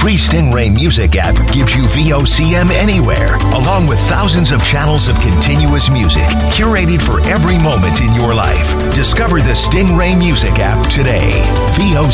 free Stingray Music app gives you VOCM anywhere, along with thousands of channels of continuous music curated for every moment in your life. Discover the Stingray Music app today. VOCM.